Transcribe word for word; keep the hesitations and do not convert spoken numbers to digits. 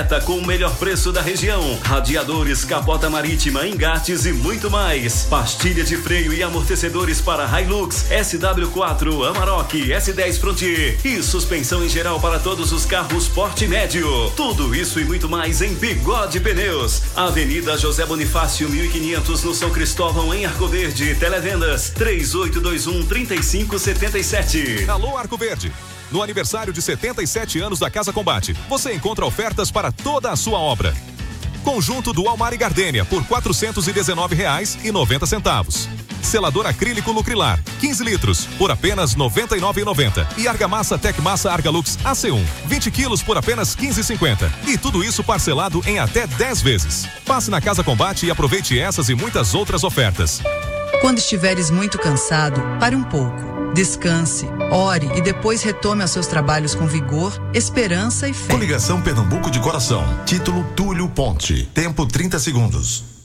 completa com o melhor preço da região. Radiadores, capota marítima, engates e muito mais. Pastilha de freio e amortecedores para Hilux, S W quatro, Amarok, S dez Frontier e suspensão em geral para todos os carros porte médio. Tudo isso e muito mais em Bigode Pneus. Avenida José Bonifácio, mil e quinhentos, no São Cristóvão, em Arco Verde. Televendas três oito dois um, três cinco sete sete. Alô, Arco Verde. No aniversário de setenta e sete anos da Casa Combate, você encontra ofertas para toda a sua obra. Conjunto do Almar e Gardênia por quatrocentos e dezenove reais e noventa centavos. Selador acrílico Lucrilar, quinze litros, por apenas noventa e nove reais e noventa centavos. E argamassa Tecmassa Argalux A C um, vinte quilos por apenas quinze reais e cinquenta centavos. E tudo isso parcelado em até dez vezes. Passe na Casa Combate e aproveite essas e muitas outras ofertas. Quando estiveres muito cansado, pare um pouco. Descanse, ore e depois retome aos seus trabalhos com vigor, esperança e fé. Coligação Pernambuco de Coração. Título Túlio Ponte. Tempo trinta segundos.